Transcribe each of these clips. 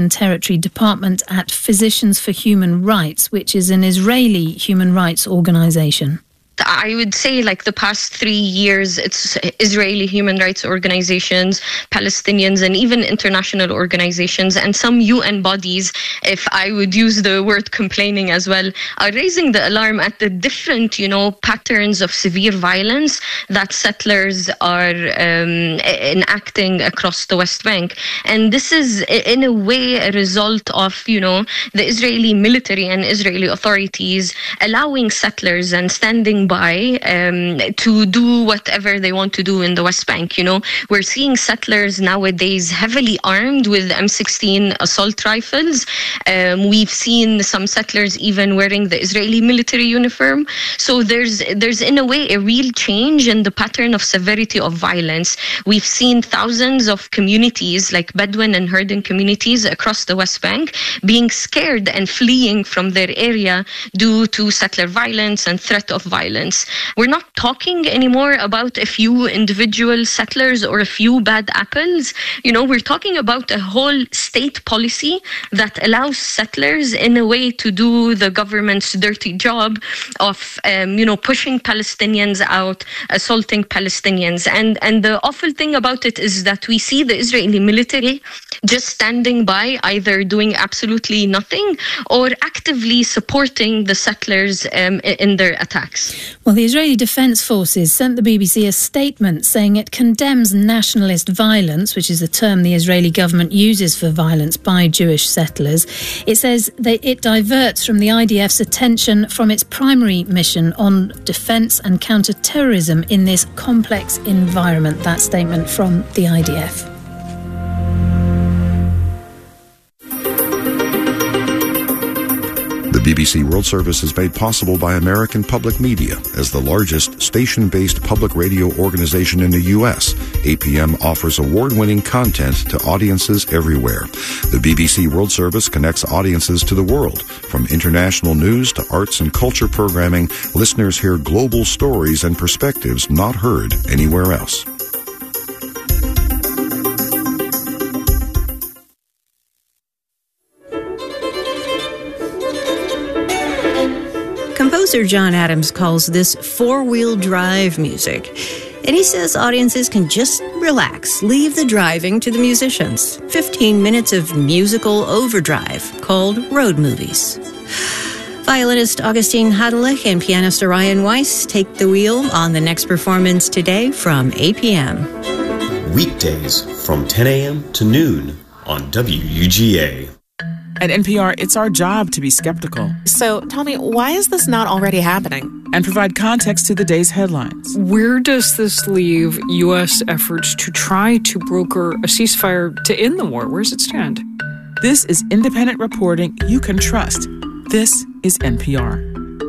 Palestinian Territory Department at Physicians for Human Rights, which is an Israeli human rights organisation. I would say like the past 3 years, it's Israeli human rights organizations, Palestinians, and even international organizations and some UN bodies, if I would use the word complaining as well, are raising the alarm at the different, patterns of severe violence that settlers are enacting across the West Bank. And this is in a way a result of, the Israeli military and Israeli authorities allowing settlers and standing by to do whatever they want to do in the West Bank. We're seeing settlers nowadays heavily armed with M16 assault rifles. We've seen some settlers even wearing the Israeli military uniform. So there's in a way a real change in the pattern of severity of violence. We've seen thousands of communities like Bedouin and Herden communities across the West Bank being scared and fleeing from their area due to settler violence and threat of violence. We're not talking anymore about a few individual settlers or a few bad apples. We're talking about a whole state policy that allows settlers in a way to do the government's dirty job of, pushing Palestinians out, assaulting Palestinians. And the awful thing about it is that we see the Israeli military just standing by, either doing absolutely nothing or actively supporting the settlers in their attacks. Well, the Israeli Defence Forces sent the BBC a statement saying it condemns nationalist violence, which is a term the Israeli government uses for violence by Jewish settlers. It says that it diverts from the IDF's attention from its primary mission on defence and counter-terrorism in this complex environment. That statement from the IDF. The BBC World Service is made possible by American Public Media. As the largest station-based public radio organization in the U.S., APM offers award-winning content to audiences everywhere. The BBC World Service connects audiences to the world. From international news to arts and culture programming, listeners hear global stories and perspectives not heard anywhere else. Composer John Adams calls this four-wheel drive music. And he says audiences can just relax, leave the driving to the musicians. 15 minutes of musical overdrive called road movies. Violinist Augustine Hadelich and pianist Orion Weiss take the wheel on the next performance today from 8 p.m. Weekdays from 10 a.m. to noon on WUGA. At NPR, it's our job to be skeptical. So tell me, why is this not already happening? And provide context to the day's headlines. Where does this leave U.S. efforts to try to broker a ceasefire to end the war? Where does it stand? This is independent reporting you can trust. This is NPR.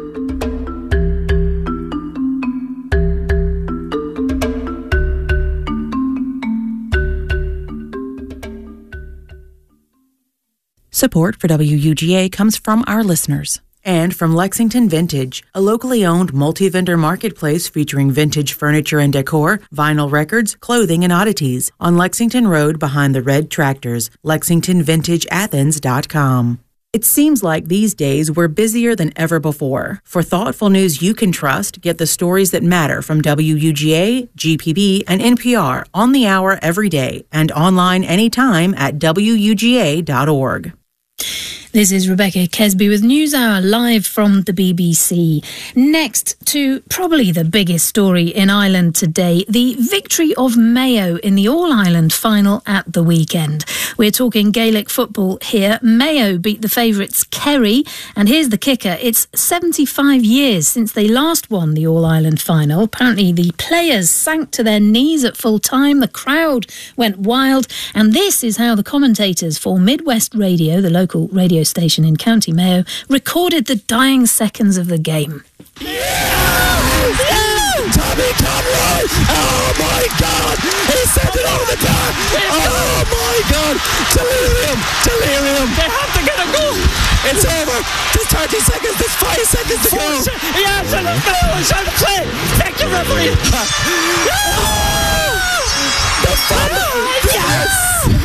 Support for WUGA comes from our listeners. And from Lexington Vintage, a locally owned multi-vendor marketplace featuring vintage furniture and decor, vinyl records, clothing, and oddities on Lexington Road behind the Red Tractors, LexingtonVintageAthens.com. It seems like these days we're busier than ever before. For thoughtful news you can trust, get the stories that matter from WUGA, GPB, and NPR on the hour every day and online anytime at WUGA.org. This is Rebecca Kesby with NewsHour live from the BBC. Next to probably the biggest story in Ireland today, the victory of Mayo in the All-Ireland final at the weekend. We're talking Gaelic football here. Mayo beat the favourites Kerry, and here's the kicker. It's 75 years since they last won the All-Ireland final. Apparently the players sank to their knees at full time, the crowd went wild, and this is how the commentators for Midwest Radio, the local radio station in County Mayo, recorded the dying seconds of the game. Tommy Conroy! Oh my God! He sent it over the top! Oh my God! Delirium! They have to get a goal! It's over! There's 30 seconds, there's 5 seconds to go! Yes, and the foul is on play! Thank you, referee! The fumble! Yes!